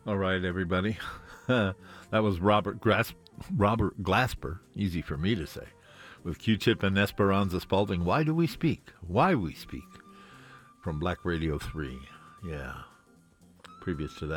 All right, everybody. That was Robert Glasper, easy for me to say, with Q-Tip and Esperanza Spalding. Why do we speak? Why we speak? From Black Radio 3. Yeah. Previous to that,